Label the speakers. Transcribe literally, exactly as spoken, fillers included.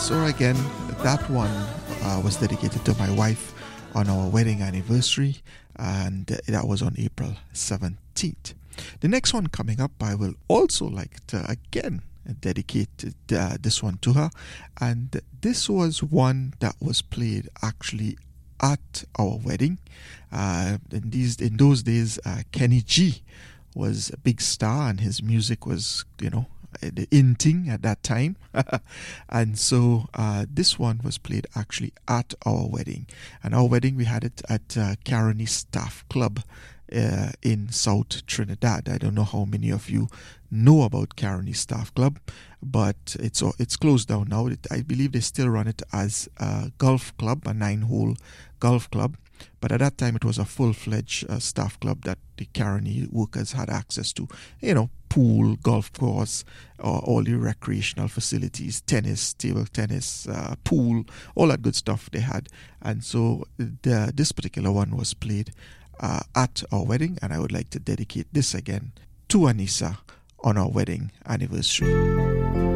Speaker 1: So again, that one uh, was dedicated to my wife on our wedding anniversary, and that was on April seventeenth. The next one coming up, I will also like to again dedicate uh, this one to her, and this was one that was played actually at our wedding. Uh, in these in those days, uh, Kenny G was a big star, and his music was, you know, the in thing at that time. And so uh, this one was played actually at our wedding. And our wedding, we had it at uh, Caroni Staff Club uh, in South Trinidad. I don't know how many of you know about Caroni Staff Club, but it's it's closed down now. It, I believe they still run it as a golf club, a nine-hole golf club. But at that time, it was a full-fledged uh, staff club that the Caroni workers had access to. You know, pool, golf course, uh, all the recreational facilities, tennis, table tennis, uh, pool, all that good stuff they had. And so the, this particular one was played uh, at our wedding, and I would like to dedicate this again to Anissa on our wedding anniversary.